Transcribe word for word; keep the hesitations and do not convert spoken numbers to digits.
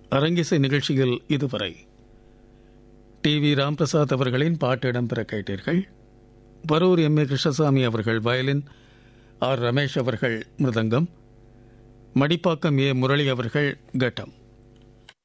அரங்கிசை நிகழ்ச்சியில் இதுவரை டி வி ராம்பிரசாத் அவர்களின் பாட்டு இடம்பெற கேட்டீர்கள். பரூர் எம் ஏ கிருஷ்ணசாமி அவர்கள் வயலின், ஆர் ரமேஷ் அவர்கள் மிருதங்கம், மடிப்பாக்கம் ஏ முரளி அவர்கள் கட்டம்.